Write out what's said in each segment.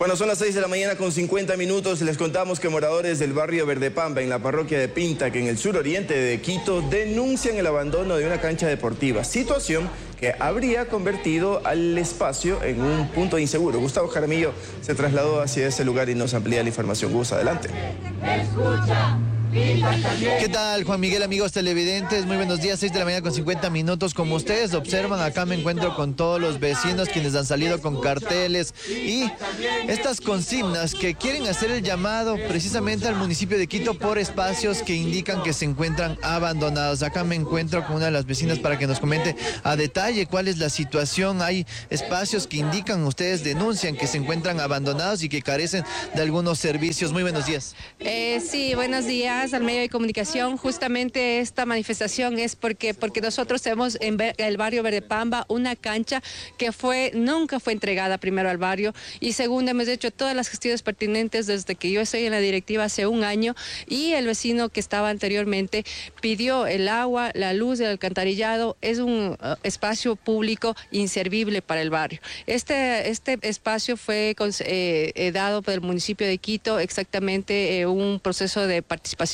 Bueno, son las 6 de la mañana con 50 minutos. Les contamos que moradores del barrio Verdepamba, en la parroquia de Pintac, en el suroriente de Quito, denuncian el abandono de una cancha deportiva. Situación que habría convertido al espacio en un punto inseguro. Gustavo Jaramillo se trasladó hacia ese lugar y nos amplía la información. Gus, adelante. Escucha. ¿Qué tal, Juan Miguel, amigos televidentes? Muy buenos días, 6 de la mañana con 50 minutos. Como ustedes observan, acá me encuentro con todos los vecinos quienes han salido con carteles y estas consignas que quieren hacer el llamado precisamente al municipio de Quito por espacios que indican que se encuentran abandonados. Acá me encuentro con una de las vecinas para que nos comente a detalle cuál es la situación. Hay espacios que indican, ustedes denuncian que se encuentran abandonados y que carecen de algunos servicios. Muy buenos días. Sí, buenos días al medio de comunicación. Justamente esta manifestación es porque nosotros tenemos en el barrio Verdepamba una cancha que nunca fue entregada, primero al barrio, y segundo, hemos hecho todas las gestiones pertinentes desde que yo estoy en la directiva hace un año, y el vecino que estaba anteriormente pidió el agua, la luz, el alcantarillado. Es un espacio público inservible para el barrio. Este espacio fue dado por el municipio de Quito, exactamente un proceso de participación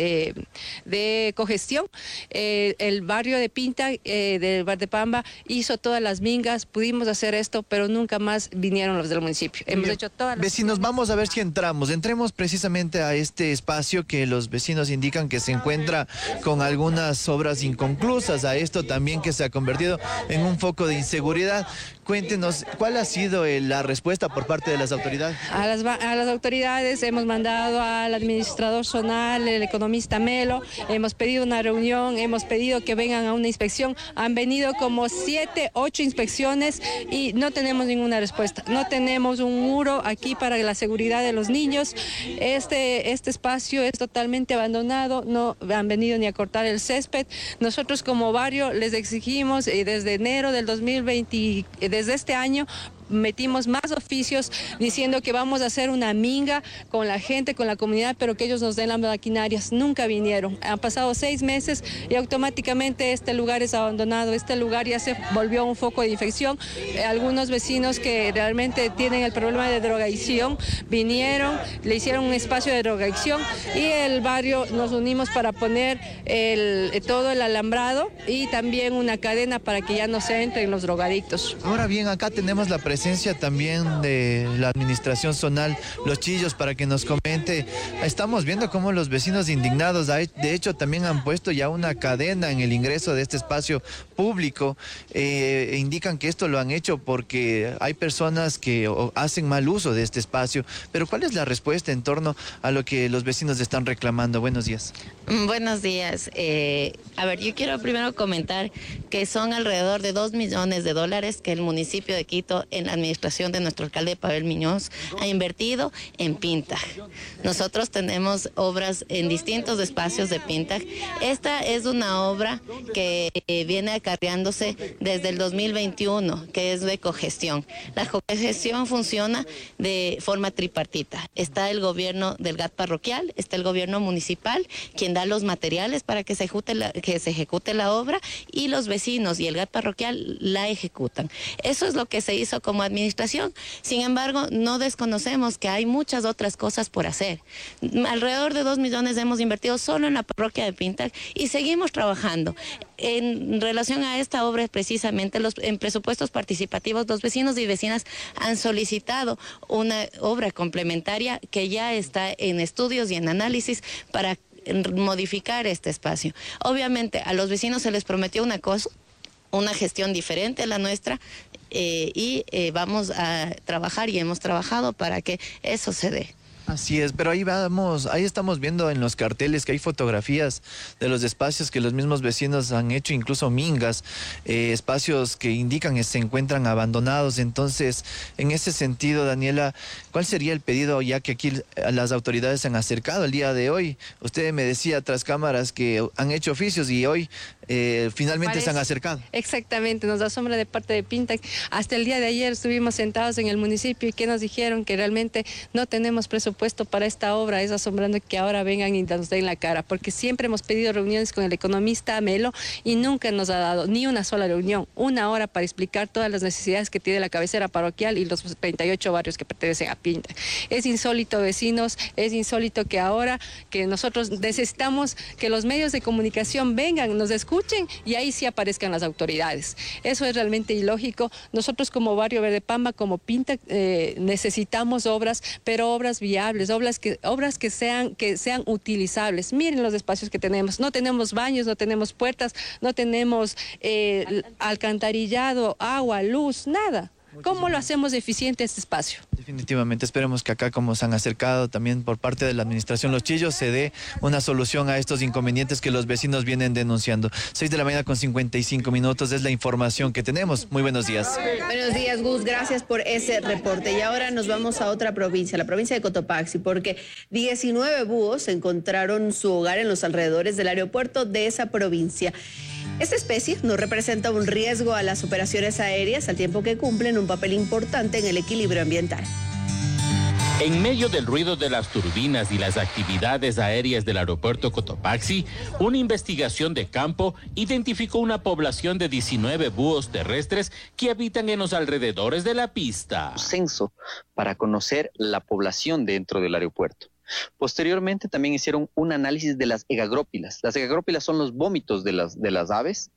de cogestión. El barrio de Pintac, del Verdepamba, hizo todas las mingas, pudimos hacer esto, pero nunca más vinieron los del municipio. Hemos hecho todas las... Vecinos, vamos a ver si entremos precisamente a este espacio que los vecinos indican que se encuentra con algunas obras inconclusas, a esto también que se ha convertido en un foco de inseguridad. Cuéntenos, ¿cuál ha sido la respuesta por parte de las autoridades? A las autoridades hemos mandado al administrador zonal, el economista Melo, hemos pedido una reunión, hemos pedido que vengan a una inspección. Han venido como 7, 8 inspecciones y no tenemos ninguna respuesta. No tenemos un muro aquí para la seguridad de los niños. Este espacio es totalmente abandonado, no han venido ni a cortar el césped. Nosotros como barrio les exigimos desde enero del 2020, desde este año, metimos más oficios diciendo que vamos a hacer una minga con la gente, con la comunidad, pero que ellos nos den las maquinarias. Nunca vinieron. Han pasado 6 meses y automáticamente este lugar es abandonado. Este lugar ya se volvió un foco de infección. Algunos vecinos que realmente tienen el problema de drogadicción vinieron, le hicieron un espacio de drogadicción y el barrio nos unimos para poner todo el alambrado y también una cadena para que ya no se entren los drogadictos. Ahora bien, acá tenemos la presencia también de la administración zonal, Los Chillos, para que nos comente. Estamos viendo cómo los vecinos indignados, de hecho, también han puesto ya una cadena en el ingreso de este espacio público. Indican que esto lo han hecho porque hay personas que hacen mal uso de este espacio. Pero ¿cuál es la respuesta en torno a lo que los vecinos están reclamando? Buenos días. Buenos días. A ver, yo quiero primero comentar que son alrededor de $2 millones que el municipio de Quito, en la administración de nuestro alcalde Pavel Muñoz, ha invertido en Pintac. Nosotros tenemos obras en distintos espacios de Pintac. Esta es una obra que viene acarreándose desde el 2021, que es de cogestión. La cogestión funciona de forma tripartita. Está el gobierno del GAT parroquial, está el gobierno municipal, quien da los materiales para que se ejecute la obra, y los vecinos y el GAT parroquial la ejecutan. Eso es lo que se hizo como administración. Sin embargo, no desconocemos que hay muchas otras cosas por hacer. Alrededor de 2 millones hemos invertido solo en la parroquia de Pintac y seguimos trabajando. En relación a esta obra, precisamente en presupuestos participativos, los vecinos y vecinas han solicitado una obra complementaria que ya está en estudios y en análisis para modificar este espacio. Obviamente a los vecinos se les prometió una cosa, una gestión diferente a la nuestra, vamos a trabajar y hemos trabajado para que eso se dé. Así es, pero ahí estamos viendo en los carteles que hay fotografías de los espacios que los mismos vecinos han hecho, incluso mingas, espacios que indican que se encuentran abandonados. Entonces, en ese sentido, Daniela, ¿cuál sería el pedido, ya que aquí las autoridades se han acercado el día de hoy? Usted me decía tras cámaras que han hecho oficios y hoy finalmente se han acercado. Exactamente, nos asombra de parte de Pintac. Hasta el día de ayer estuvimos sentados en el municipio y que nos dijeron que realmente no tenemos presupuesto presupuesto para esta obra. Es asombrante que ahora vengan y nos den la cara, porque siempre hemos pedido reuniones con el economista Melo y nunca nos ha dado ni una sola reunión, una hora para explicar todas las necesidades que tiene la cabecera parroquial y los 38 barrios que pertenecen a Pinta. Es insólito, vecinos, es insólito que ahora que nosotros necesitamos que los medios de comunicación vengan, nos escuchen y ahí sí aparezcan las autoridades. Eso es realmente ilógico. Nosotros como Barrio Verdepamba, como Pinta, necesitamos obras, pero obras viables, obras que sean utilizables. Miren los espacios que tenemos. No tenemos baños, no tenemos puertas, no tenemos alcantarillado, agua, luz, nada. ¿Cómo lo hacemos eficiente este espacio? Definitivamente, esperemos que acá, como se han acercado también por parte de la administración Los Chillos, se dé una solución a estos inconvenientes que los vecinos vienen denunciando. 6:55 a.m. es la información que tenemos. Muy buenos días. Buenos días, Gus. Gracias por ese reporte. Y ahora nos vamos a otra provincia, la provincia de Cotopaxi, porque 19 búhos encontraron su hogar en los alrededores del aeropuerto de esa provincia. Esta especie no representa un riesgo a las operaciones aéreas, al tiempo que cumplen un papel importante en el equilibrio ambiental. En medio del ruido de las turbinas y las actividades aéreas del aeropuerto Cotopaxi, una investigación de campo identificó una población de 19 búhos terrestres que habitan en los alrededores de la pista. Censo para conocer la población dentro del aeropuerto. Posteriormente también hicieron un análisis de las egagrópilas. Las egagrópilas son los vómitos de las aves,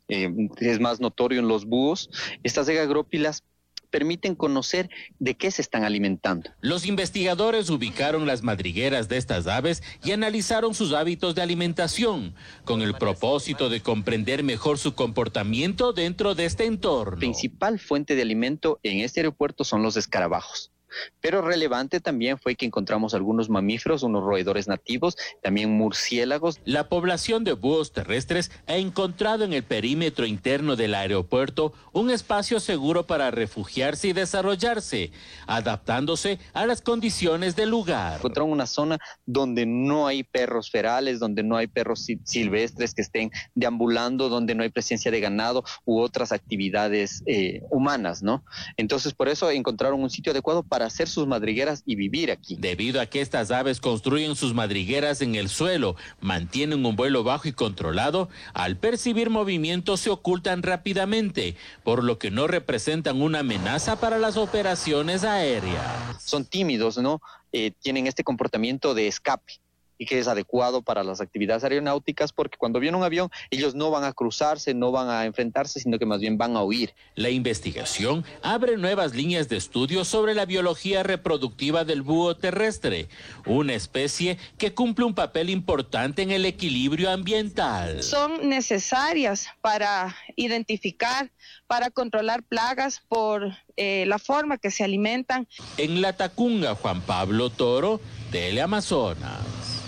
es más notorio en los búhos. Estas egagrópilas permiten conocer de qué se están alimentando. Los investigadores ubicaron las madrigueras de estas aves y analizaron sus hábitos de alimentación, con el propósito de comprender mejor su comportamiento dentro de este entorno. La principal fuente de alimento en este aeropuerto son los escarabajos. Pero relevante también fue que encontramos algunos mamíferos, unos roedores nativos, también murciélagos. La población de búhos terrestres ha encontrado en el perímetro interno del aeropuerto un espacio seguro para refugiarse y desarrollarse, adaptándose a las condiciones del lugar. Encontraron una zona donde no hay perros ferales, donde no hay perros silvestres que estén deambulando, donde no hay presencia de ganado u otras actividades humanas, ¿no? Entonces, por eso encontraron un sitio adecuado para hacer sus madrigueras y vivir aquí. Debido a que estas aves construyen sus madrigueras en el suelo, mantienen un vuelo bajo y controlado, al percibir movimientos se ocultan rápidamente, por lo que no representan una amenaza para las operaciones aéreas. Son tímidos, ¿no? Tienen este comportamiento de escape y que es adecuado para las actividades aeronáuticas, porque cuando viene un avión, ellos no van a cruzarse, no van a enfrentarse, sino que más bien van a huir. La investigación abre nuevas líneas de estudio sobre la biología reproductiva del búho terrestre, una especie que cumple un papel importante en el equilibrio ambiental. Son necesarias para identificar, para controlar plagas por la forma que se alimentan. En La Tacunga, Juan Pablo Toro, Teleamazonas.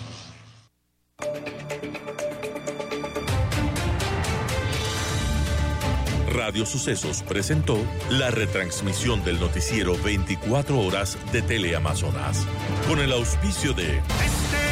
Radio Sucesos presentó la retransmisión del noticiero 24 horas de Teleamazonas, con el auspicio de